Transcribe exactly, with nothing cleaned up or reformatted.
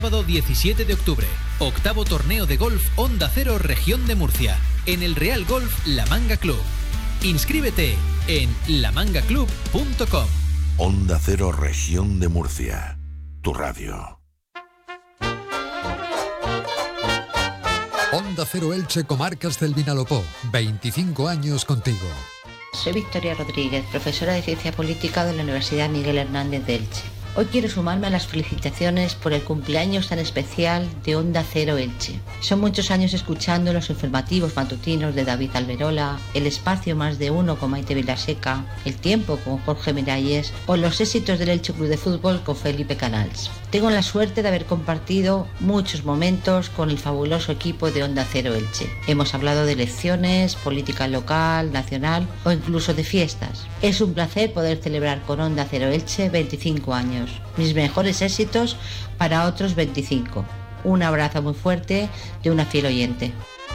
Sábado diecisiete de octubre, octavo torneo de golf Onda Cero Región de Murcia, en el Real Golf La Manga Club. Inscríbete en la manga club punto com. Onda Cero Región de Murcia, tu radio. Onda Cero Elche, Comarcas del Vinalopó, veinticinco años contigo. Soy Victoria Rodríguez, profesora de Ciencia Política de la Universidad Miguel Hernández de Elche. Hoy quiero sumarme a las felicitaciones por el cumpleaños tan especial de Onda Cero Elche. Son muchos años escuchando los informativos matutinos de David Alberola, el espacio Más de Uno con Maite Vilaseca, El Tiempo con Jorge Miralles o los éxitos del Elche Club de Fútbol con Felipe Canals. Tengo la suerte de haber compartido muchos momentos con el fabuloso equipo de Onda Cero Elche. Hemos hablado de elecciones, política local, nacional o incluso de fiestas. Es un placer poder celebrar con Onda Cero Elche veinticinco años. Mis mejores éxitos para otros veinticinco. Un abrazo muy fuerte de una fiel oyente.